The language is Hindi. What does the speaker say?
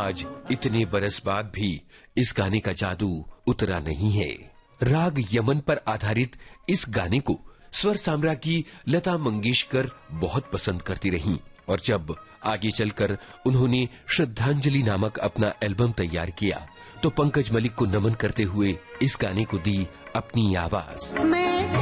आज इतने बरस बाद भी इस गाने का जादू उतरा नहीं है। राग यमन पर आधारित इस गाने को स्वर साम्राज्ञी की लता मंगेशकर बहुत पसंद करती रहीं और जब आगे चलकर उन्होंने श्रद्धांजलि नामक अपना एल्बम तैयार किया तो पंकज मलिक को नमन करते हुए इस गाने को दी अपनी आवाज।